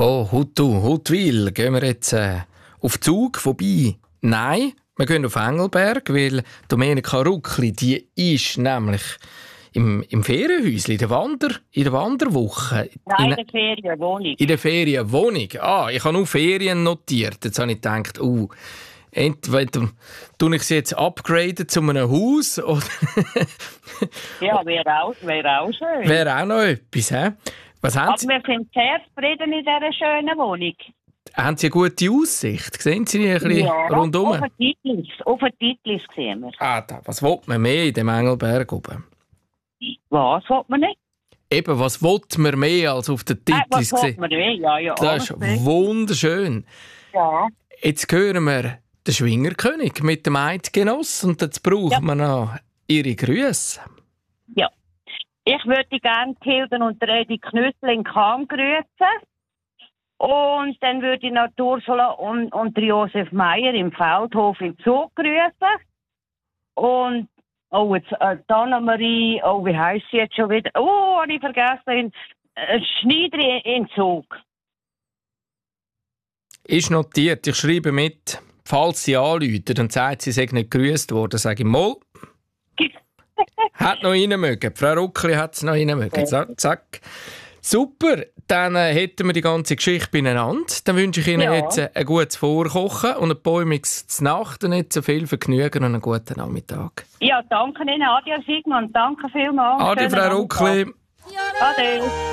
Von Huttwil gehen wir jetzt auf Zug vorbei. Nein, wir gehen auf Engelberg, weil Domenica Ruckli, die ist nämlich im Ferienhäuschen, in der Wanderwoche. Nein, in der Ferienwohnung. In der Ferienwohnung. Ich habe nur Ferien notiert. Jetzt habe ich gedacht, entweder tue ich sie jetzt upgraden zu einem Haus oder... Ja, wäre auch schön. Wäre auch noch etwas, hä? Was haben Aber Sie? wir sind sehr zufrieden in dieser schönen Wohnung. Haben Sie eine gute Aussicht? Sehen Sie ein bisschen rundum? Auf den Titlis sehen wir. Was will man mehr in dem Engelberg oben? Was will man nicht? Eben, was will man mehr als auf den Titlis was will sehen? man mehr? Ja, Das ist wunderschön. Ja. Jetzt hören wir den Schwingerkönig mit dem Eidgenoss und jetzt brauchen wir noch Ihre Grüße. Ja. Ich würde gerne Hilden und Redi Knüssel in Cham grüßen. Und dann würde ich noch Ursula und Josef Meier im Feldhof im Zug grüßen. Und, jetzt Anna-Marie, wie heisst sie jetzt schon wieder? Habe ich vergessen, Schneider in Zug. Ist notiert, ich schreibe mit. Falls sie anrufen und sagt, sie sei nicht gegrüßt worden, sage ich mal. Hat noch rein mögen. Frau Ruckli hat es noch rein mögen. Zack. Super, dann hätten wir die ganze Geschichte beieinander. Dann wünsche ich Ihnen jetzt ein gutes Vorkochen und ein bäumiges Nacht und nicht so viel Vergnügen und einen guten Nachmittag. Ja, danke Ihnen. Adi Sigmund, danke vielmals. Adi, Frau Ruckli. Ade.